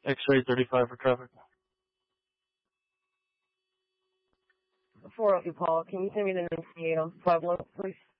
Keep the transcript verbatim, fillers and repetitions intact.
X-ray thirty-five for traffic. four oh two Paul, can you send me the nine twenty-eight on five one, please?